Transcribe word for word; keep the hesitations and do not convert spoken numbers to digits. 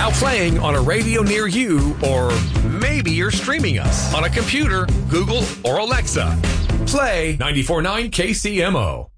Now playing on a radio near you, or maybe you're streaming us on a computer, Google, or Alexa. Play ninety-four point nine K C M O.